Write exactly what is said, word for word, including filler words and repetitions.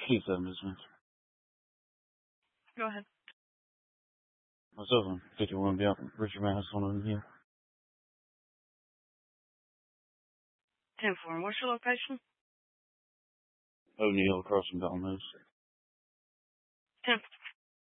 Keith, uh, Miss Smith. Go ahead. What's up, man? fifty-one Beyond Richard Madison on here. ten four. What's your location? O'Neill across from Dalton Mills. ten